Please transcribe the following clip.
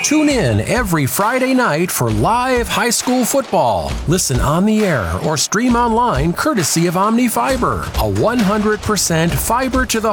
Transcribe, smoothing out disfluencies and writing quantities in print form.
Tune in every Friday night for live high school football. Listen on the air or stream online courtesy of Omni Fiber, a 100% fiber to the